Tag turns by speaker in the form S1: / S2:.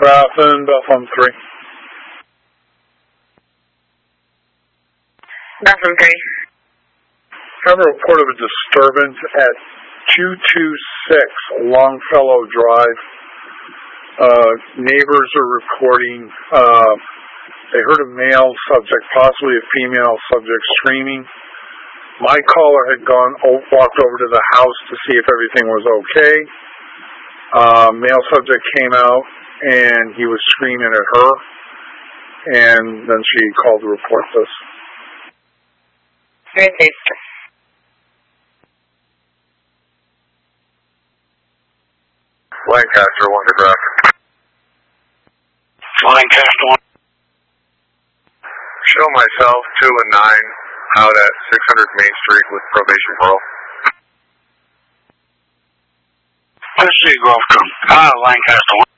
S1: Grafton, Bethlehem 3.
S2: Bethlehem 3.
S1: I have a report of a disturbance at 226 Longfellow Drive. Neighbors are reporting they heard a male subject, possibly a female subject, screaming. My caller had walked over to the house to see if everything was okay. Male subject came out and he was screaming at her, and then she called to report this.
S2: Very safe.
S3: Lancaster, 1 to Grafton.
S4: Lancaster 1.
S3: Show myself 2 and 9 out at 600 Main Street with probation parole.
S4: Let's see, Grove 2. Lancaster 1.